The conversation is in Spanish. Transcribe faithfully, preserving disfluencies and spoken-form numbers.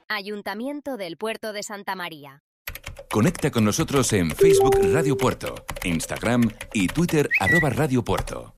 Ayuntamiento del Puerto de Santa María. Conecta con nosotros en Facebook Radio Puerto, Instagram y Twitter arroba Radio Puerto.